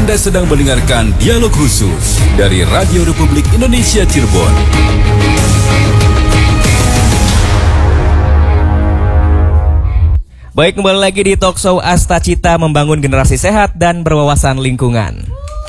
Anda sedang mendengarkan dialog khusus dari Radio Republik Indonesia Cirebon. Baik, kembali lagi di talk show Asta Cita, membangun generasi sehat dan berwawasan lingkungan.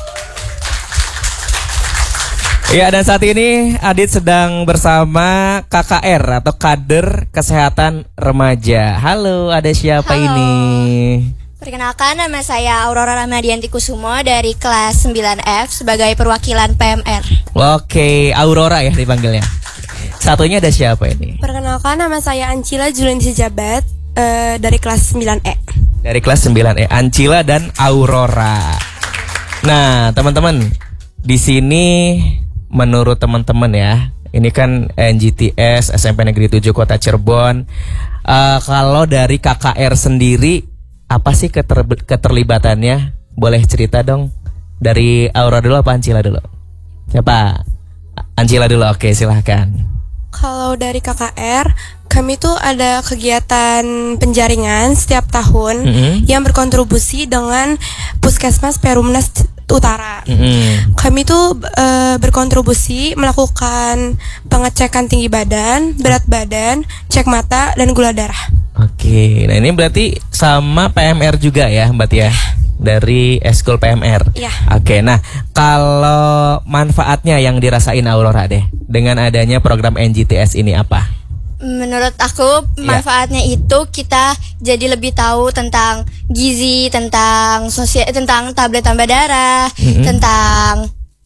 Ya, dan saat ini Adit sedang bersama KKR atau Kader Kesehatan Remaja. Halo, ada siapa ini? Perkenalkan, nama saya Aurora Ramadianti Kusumo dari kelas 9F sebagai perwakilan PMR. Oke, Aurora ya dipanggilnya. Satunya ada siapa ini? Perkenalkan, nama saya Ancila Julianti Jabat dari kelas 9E. Dari kelas 9E, Ancila dan Aurora. Nah, teman-teman, di sini menurut teman-teman ya, ini kan NGTS SMP Negeri 7 Kota Cirebon. Kalau dari KKR sendiri, apa sih keterlibatannya? Boleh cerita dong. Dari Aurora dulu apa Ancila dulu? Siapa? Ancila dulu, oke, silahkan. Kalau dari KKR, kami tuh ada kegiatan penjaringan setiap tahun yang berkontribusi dengan Puskesmas Perumnas Utara. Kami tuh berkontribusi melakukan pengecekan tinggi badan, berat badan, cek mata, dan gula darah. Oke, nah ini berarti sama PMR juga ya Mbak Tia? Dari Eskul PMR. Iya. Oke, nah kalau manfaatnya yang dirasain Aurora deh dengan adanya program NGTS ini apa? Menurut aku manfaatnya itu kita jadi lebih tahu tentang gizi, tentang tentang tablet tambah darah, tentang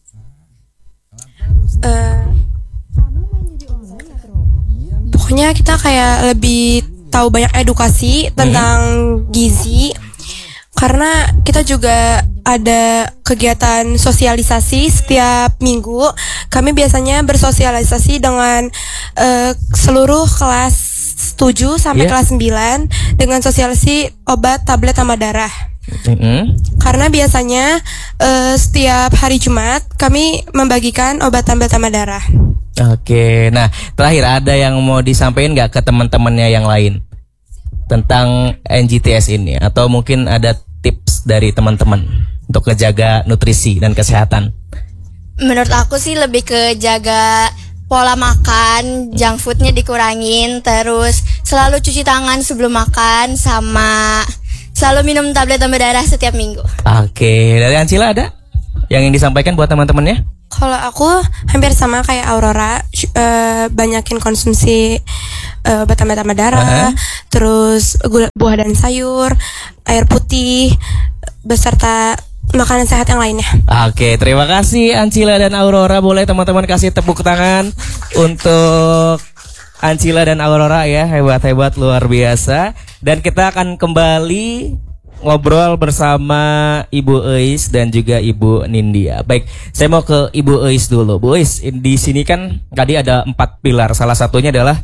pokoknya kita kayak lebih tahu banyak edukasi tentang gizi. Karena kita juga ada kegiatan sosialisasi setiap minggu. Kami biasanya bersosialisasi dengan seluruh kelas 7 sampai kelas 9 dengan sosialisasi obat, tablet, tambah darah. Karena biasanya setiap hari Jumat kami membagikan obat, tablet, tambah darah. Oke, nah terakhir ada yang mau disampaikan nggak ke teman-temannya yang lain tentang NGTS ini? Atau mungkin ada tips dari teman-teman untuk ngejaga nutrisi dan kesehatan? Menurut aku sih lebih ke jaga pola makan, junk foodnya dikurangin, terus selalu cuci tangan sebelum makan, sama selalu minum tablet tambah darah setiap minggu. Oke, dari Ancila ada yang ingin disampaikan buat teman-temannya? Kalau aku hampir sama kayak Aurora, banyakin konsumsi obat tambah darah, terus buah dan sayur, air putih, beserta makanan sehat yang lainnya. Oke, terima kasih Ancila dan Aurora. Boleh teman-teman kasih tepuk tangan untuk Ancila dan Aurora ya, hebat-hebat luar biasa. Dan kita akan kembali ngobrol bersama Ibu Eis dan juga Ibu Nindya. Baik, saya mau ke Ibu Eis dulu. Bu Eis, di sini kan tadi ada 4 pilar. Salah satunya adalah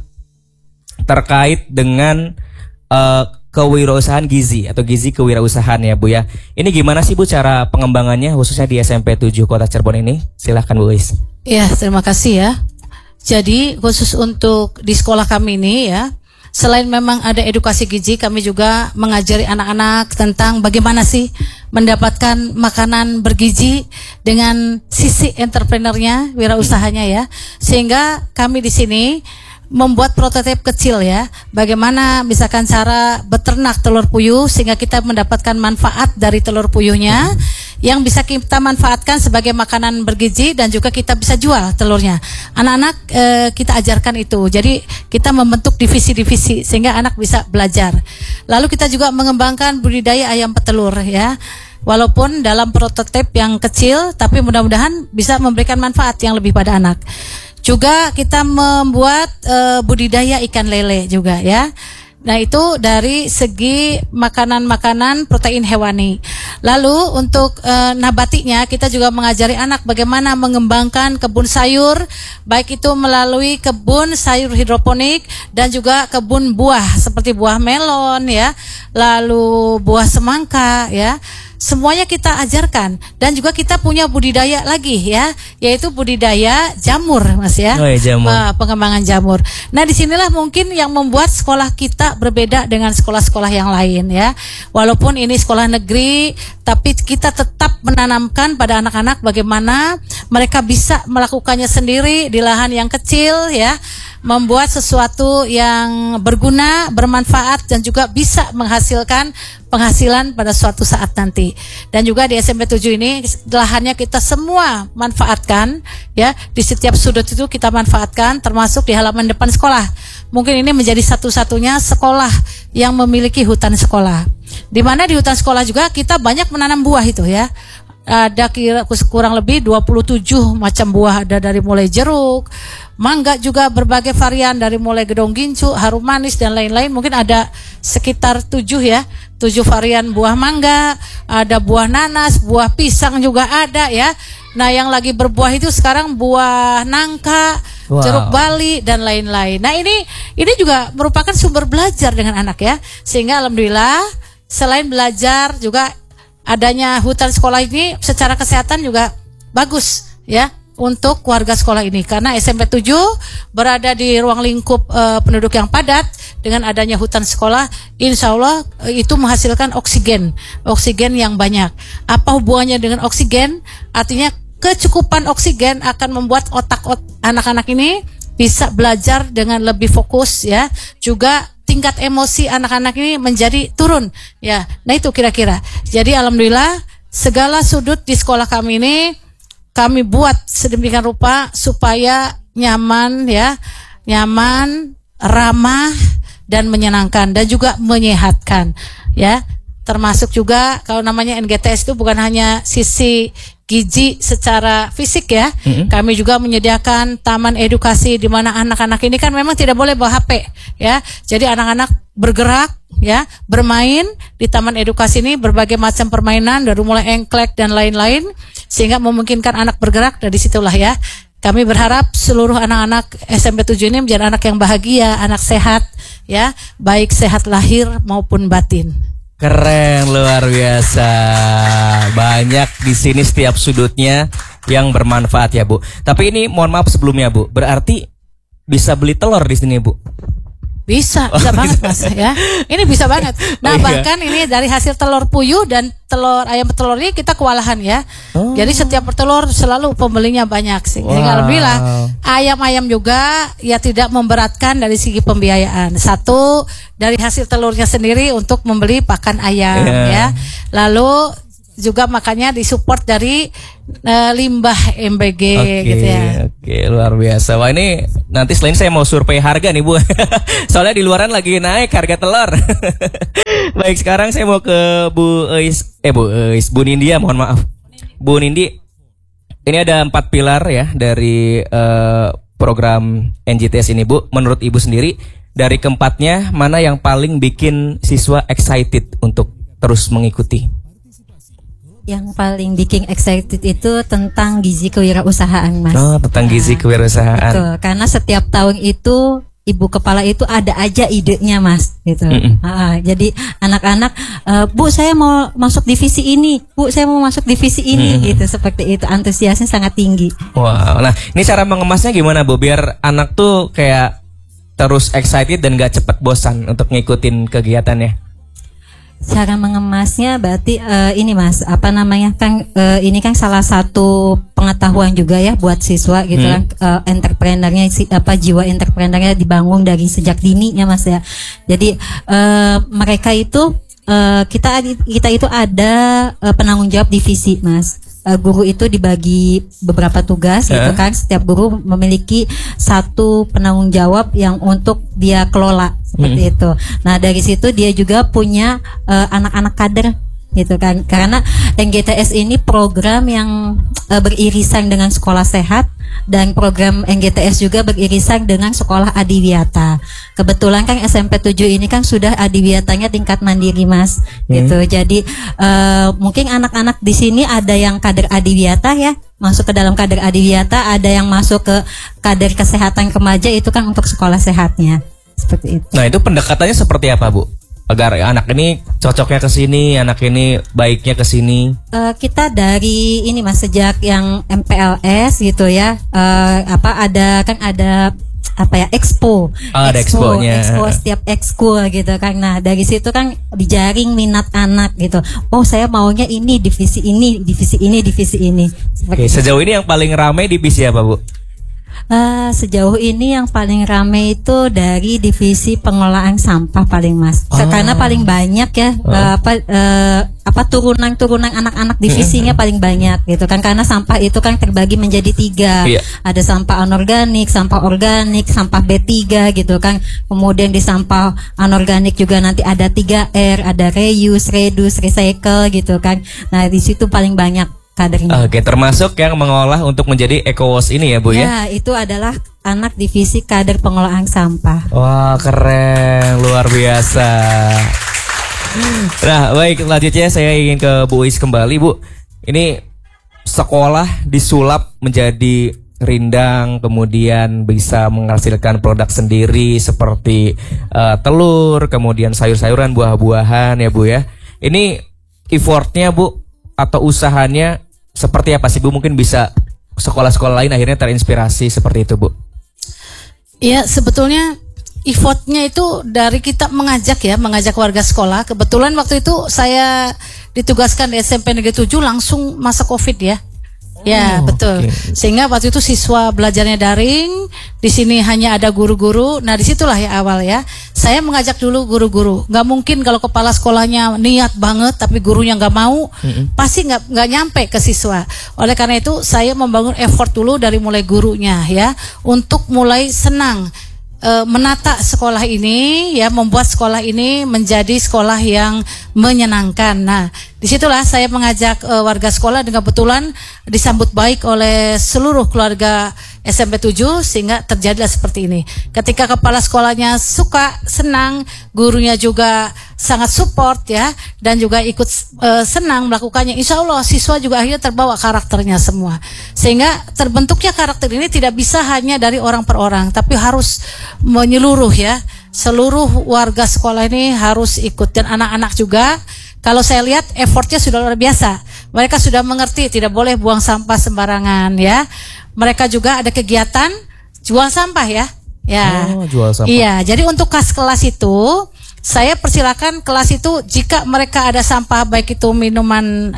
terkait dengan kewirausahaan gizi atau gizi kewirausahaan ya Bu ya. Ini gimana sih Bu cara pengembangannya khususnya di SMP 7 Kota Cirebon ini? Silahkan Bu Eis. Ya, terima kasih ya. Jadi khusus untuk di sekolah kami ini ya, selain memang ada edukasi gizi, kami juga mengajari anak-anak tentang bagaimana sih mendapatkan makanan bergizi dengan sisi entrepreneurnya, wirausahanya ya. Sehingga kami di sini membuat prototip kecil ya, bagaimana misalkan cara beternak telur puyuh sehingga kita mendapatkan manfaat dari telur puyuhnya yang bisa kita manfaatkan sebagai makanan bergizi dan juga kita bisa jual telurnya. Anak-anak kita ajarkan itu. Jadi kita membentuk divisi-divisi sehingga anak bisa belajar. Lalu kita juga mengembangkan budidaya ayam petelur ya. Walaupun dalam prototip yang kecil, tapi mudah-mudahan bisa memberikan manfaat yang lebih pada anak. Juga kita membuat budidaya ikan lele juga ya. Nah itu dari segi makanan-makanan protein hewani. Lalu untuk nabatinya kita juga mengajari anak bagaimana mengembangkan kebun sayur, baik itu melalui kebun sayur hidroponik dan juga kebun buah seperti buah melon ya, lalu buah semangka ya. semuanya kita ajarkan. Dan juga kita punya budidaya lagi ya, yaitu budidaya jamur Mas ya. Oh ya, jamur. Pengembangan jamur. Nah disinilah mungkin yang membuat sekolah kita berbeda dengan sekolah-sekolah yang lain ya. Walaupun ini sekolah negeri, tapi kita tetap menanamkan pada anak-anak bagaimana mereka bisa melakukannya sendiri di lahan yang kecil ya, membuat sesuatu yang berguna, bermanfaat dan juga bisa menghasilkan penghasilan pada suatu saat nanti. Dan juga di SMP 7 ini lahannya kita semua manfaatkan ya, di setiap sudut itu kita manfaatkan, termasuk di halaman depan sekolah. Mungkin ini menjadi satu-satunya sekolah yang memiliki hutan sekolah. Di mana di hutan sekolah juga kita banyak menanam buah itu ya. Ada kurang lebih 27 macam buah, ada dari mulai jeruk, mangga juga berbagai varian, dari mulai gedong gincu, harum manis dan lain-lain. Mungkin ada sekitar 7 varian buah mangga, ada buah nanas, buah pisang juga ada ya. Nah yang lagi berbuah itu sekarang buah nangka, jeruk Bali dan lain-lain. Nah ini juga merupakan sumber belajar dengan anak ya, sehingga alhamdulillah selain belajar juga adanya hutan sekolah ini secara kesehatan juga bagus ya untuk warga sekolah ini, karena SMP 7 berada di ruang lingkup penduduk yang padat. Dengan adanya hutan sekolah, insya Allah itu menghasilkan oksigen yang banyak. Apa hubungannya dengan oksigen? Artinya kecukupan oksigen akan membuat otak anak-anak ini bisa belajar dengan lebih fokus ya, juga tingkat emosi anak-anak ini menjadi turun ya. Nah itu kira-kira. Jadi alhamdulillah segala sudut di sekolah kami ini kami buat sedemikian rupa supaya nyaman ya, nyaman, ramah dan menyenangkan dan juga menyehatkan ya. Termasuk juga kalau namanya NGTS itu bukan hanya sisi gizi secara fisik ya. Kami juga menyediakan taman edukasi di mana anak-anak ini kan memang tidak boleh bawa HP ya. Jadi anak-anak bergerak ya, bermain di taman edukasi ini, berbagai macam permainan dari mulai engklek dan lain-lain, sehingga memungkinkan anak bergerak. Dari situlah ya kami berharap seluruh anak-anak SMP 7 ini menjadi anak yang bahagia, anak sehat ya, baik sehat lahir maupun batin. Keren, luar biasa. Banyak di sini setiap sudutnya yang bermanfaat ya Bu. Tapi ini mohon maaf sebelumnya Bu, berarti bisa beli telur di sini Bu? Bisa banget Mas ya. Ini bisa banget. Nah bahkan ini dari hasil telur puyuh dan telur ayam petelur ini kita kewalahan ya. Jadi setiap petelur selalu pembelinya banyak sih. Alhamdulillah ayam-ayam juga ya tidak memberatkan dari segi pembiayaan. Satu, dari hasil telurnya sendiri untuk membeli pakan ayam ya. Lalu juga makanya disupport dari limbah MBG gitu ya. Oke, luar biasa. Wah ini nanti selain saya mau survei harga nih Bu. Soalnya di luaran lagi naik harga telur. Baik, sekarang saya mau ke Bu Nindya, mohon maaf. Bu Nindi, ini ada 4 pilar ya dari program NGTS ini Bu. Menurut Ibu sendiri, dari keempatnya mana yang paling bikin siswa excited untuk terus mengikuti? Yang paling bikin excited itu tentang gizi kewirausahaan Mas. Oh, tentang gizi kewirausahaan. Betul, karena setiap tahun itu ibu kepala itu ada aja idenya Mas gitu. Jadi anak-anak Bu saya mau masuk divisi ini, Bu saya mau masuk divisi ini gitu, seperti itu, antusiasnya sangat tinggi. Wow, nah ini cara mengemasnya gimana Bu biar anak tuh kayak terus excited dan gak cepat bosan untuk ngikutin kegiatannya? Cara mengemasnya berarti ini Mas, apa namanya kan ini kan salah satu pengetahuan juga ya buat siswa gitu kan, entrepreneurnya jiwa entrepreneurnya dibangun dari sejak dini ya Mas ya. Jadi mereka itu kita itu ada penanggung jawab divisi Mas. Guru itu dibagi beberapa tugas gitu kan. Setiap guru memiliki satu penanggung jawab yang untuk dia kelola seperti itu. Nah dari situ dia juga punya anak-anak kader gitu kan. Karena NGTS ini program yang beririsan dengan sekolah sehat, dan program NGTS juga beririsan dengan sekolah adiwiyata. Kebetulan kan SMP 7 ini kan sudah adiwiyatanya tingkat mandiri Mas gitu. Jadi mungkin anak-anak di sini ada yang kader adiwiyata ya, masuk ke dalam kader adiwiyata, ada yang masuk ke kader kesehatan remaja, itu kan untuk sekolah sehatnya seperti itu. Nah itu pendekatannya seperti apa Bu? agar anak ini cocoknya ke sini, anak ini baiknya ke sini? Kita dari ini Mas, sejak yang MPLS gitu ya, ada expo. Ada exponya. Expo setiap ekskul gitu kan. Nah, dari situ kan dijaring minat anak gitu. Oh, saya maunya ini, divisi ini, divisi ini, divisi ini. Oke, sejauh ini yang paling ramai divisi apa, Bu? Sejauh ini yang paling ramai itu dari divisi pengelolaan sampah paling Mas. Karena paling banyak ya turunan anak-anak divisinya paling banyak gitu kan, karena sampah itu kan terbagi menjadi 3. Iya. Ada sampah anorganik, sampah organik, sampah B3 gitu kan. Kemudian di sampah anorganik juga nanti ada 3R, ada reuse, reduce, recycle gitu kan. Nah, di situ paling banyak kadernya. Oke, termasuk yang mengolah untuk menjadi eco-wash ini ya, Bu ya? Ya, itu adalah anak divisi kader pengelolaan sampah. Wah, keren, luar biasa. Nah, baik, selanjutnya saya ingin ke Bu Uis kembali, Bu. Ini sekolah disulap menjadi rindang, kemudian bisa menghasilkan produk sendiri seperti telur, kemudian sayur-sayuran, buah-buahan ya, Bu ya. Ini effortnya, Bu, atau usahanya seperti apa sih, Bu? Mungkin bisa sekolah-sekolah lain akhirnya terinspirasi seperti itu, Bu. Ya, sebetulnya effortnya itu dari kita mengajak warga sekolah. Kebetulan waktu itu saya ditugaskan di SMP Negeri 7 langsung masa Covid ya. Ya, betul. Okay. Sehingga waktu itu siswa belajarnya daring, di sini hanya ada guru-guru. Nah, disitulah ya awal ya. Saya mengajak dulu guru-guru. Nggak mungkin kalau kepala sekolahnya niat banget, tapi gurunya nggak mau, pasti nggak nyampe ke siswa. Oleh karena itu, saya membangun effort dulu dari mulai gurunya ya, untuk mulai senang menata sekolah ini ya, membuat sekolah ini menjadi sekolah yang menyenangkan. Nah, disitulah saya mengajak warga sekolah, dengan kebetulan disambut baik oleh seluruh keluarga SMP 7 sehingga terjadilah seperti ini. Ketika kepala sekolahnya suka, senang, gurunya juga sangat support ya, dan juga ikut senang melakukannya, insya Allah siswa juga akhirnya terbawa karakternya semua. Sehingga terbentuknya karakter ini tidak bisa hanya dari orang per orang, tapi harus menyeluruh ya. Seluruh warga sekolah ini harus ikut, dan anak-anak juga. Kalau saya lihat effortnya sudah luar biasa. Mereka sudah mengerti tidak boleh buang sampah sembarangan ya. Mereka juga ada kegiatan jual sampah ya. Ya. Oh, jual sampah. Iya, jadi untuk kelas itu saya persilakan kelas itu, jika mereka ada sampah baik itu minuman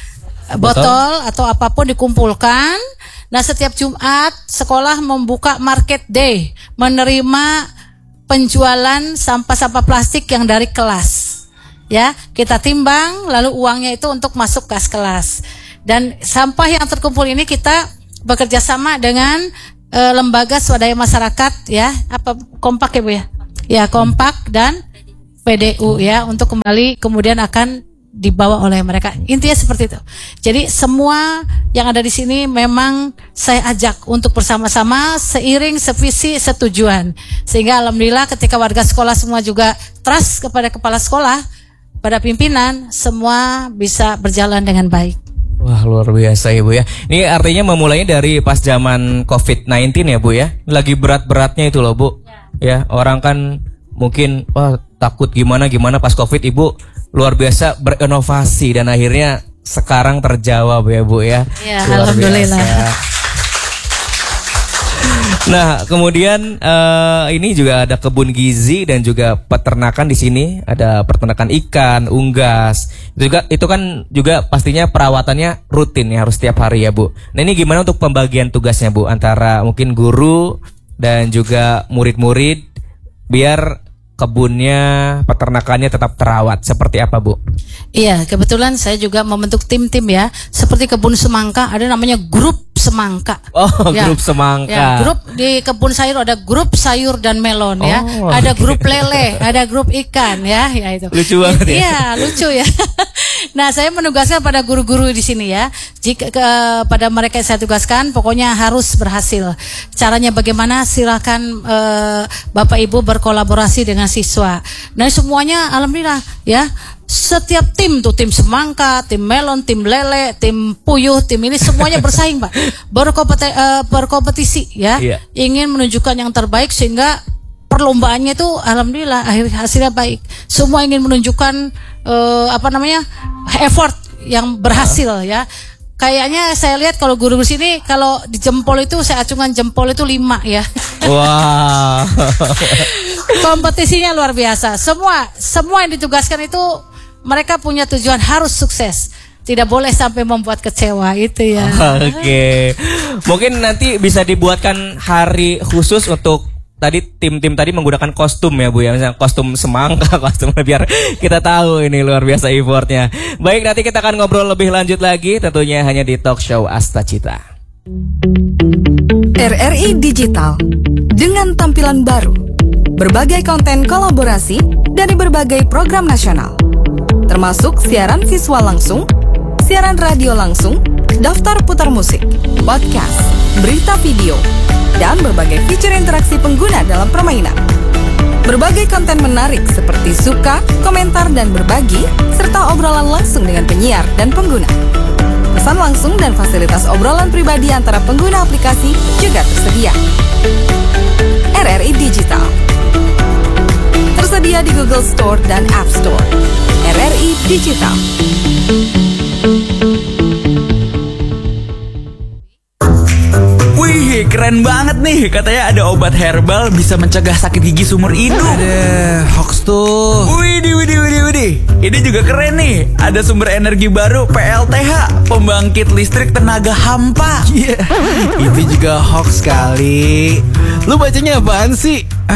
botol atau apapun, dikumpulkan. Nah, setiap Jumat sekolah membuka market day, menerima penjualan sampah-sampah plastik yang dari kelas. Ya, kita timbang, lalu uangnya itu untuk masuk kas kelas. Dan sampah yang terkumpul ini kita bekerja sama dengan lembaga swadaya masyarakat ya, Kompak ya Bu ya? Ya, Kompak dan PDU ya, untuk kembali kemudian akan dibawa oleh mereka. Intinya seperti itu. Jadi semua yang ada di sini memang saya ajak untuk bersama-sama, seiring, sevisi, setujuan. Sehingga alhamdulillah ketika warga sekolah semua juga trust kepada kepala sekolah, pada pimpinan, semua bisa berjalan dengan baik. Wah, luar biasa ya, Bu ya. Ini artinya memulainya dari pas zaman COVID-19 ya, Bu ya. Lagi berat-beratnya itu loh, Bu. Ya, orang kan mungkin takut gimana pas COVID. Ibu luar biasa berinovasi dan akhirnya sekarang terjawab ya, Bu ya. Ya, luar alhamdulillah. biasa. Nah, kemudian ini juga ada kebun gizi dan juga peternakan di sini. Ada peternakan ikan, unggas. Itu kan juga pastinya perawatannya rutin ya, harus setiap hari ya, Bu. Nah, ini gimana untuk pembagian tugasnya, Bu, antara mungkin guru dan juga murid-murid biar kebunnya, peternakannya tetap terawat. Seperti apa, Bu? Iya, kebetulan saya juga membentuk tim-tim ya. Seperti kebun semangka, ada namanya grup semangka. Oh, ya. Grup semangka. Ya, grup di kebun sayur ada grup sayur dan melon ya. Ada grup lele, ada grup ikan ya, ya itu. Lucu banget ya. Iya, lucu ya. Nah, saya menugaskan pada guru-guru di sini ya. Jika pada mereka yang saya tugaskan, pokoknya harus berhasil. Caranya bagaimana? Silakan Bapak Ibu berkolaborasi dengan siswa. Nah, semuanya alhamdulillah ya. Setiap tim tuh, tim semangka, tim melon, tim lele, tim puyuh, tim ini semuanya bersaing, Pak. Berkompetisi ya. Iya. Ingin menunjukkan yang terbaik sehingga perlombaannya itu alhamdulillah hasilnya baik. Semua ingin menunjukkan effort yang berhasil ya. Kayaknya saya lihat kalau guru sini kalau di jempol itu saya acungkan jempol itu 5 ya. Wah. Kompetisinya luar biasa. Semua yang ditugaskan itu mereka punya tujuan harus sukses. Tidak boleh sampai membuat kecewa itu ya. Oke. Mungkin nanti bisa dibuatkan hari khusus untuk tadi tim-tim tadi menggunakan kostum ya Bu ya, misalnya kostum semangka, kostum biar kita tahu ini luar biasa effortnya. Baik, nanti kita akan ngobrol lebih lanjut lagi tentunya hanya di talk show Asta Cita. RRI Digital dengan tampilan baru, berbagai konten kolaborasi dari berbagai program nasional, termasuk siaran visual langsung, siaran radio langsung, daftar putar musik, podcast, berita video, dan berbagai fitur interaksi pengguna dalam permainan. Berbagai konten menarik seperti suka, komentar, dan berbagi, serta obrolan langsung dengan penyiar dan pengguna. Pesan langsung dan fasilitas obrolan pribadi antara pengguna aplikasi juga tersedia. RRI Digital tersedia di Google Store dan App Store. RRI Digital. Wih, keren banget nih. Katanya ada obat herbal bisa mencegah sakit gigi seumur hidup. Ada hoax tuh. Widih. Ini juga keren nih. Ada sumber energi baru PLTH, pembangkit listrik tenaga hampa. Itu juga hoax kali. Lu bacanya apaan sih?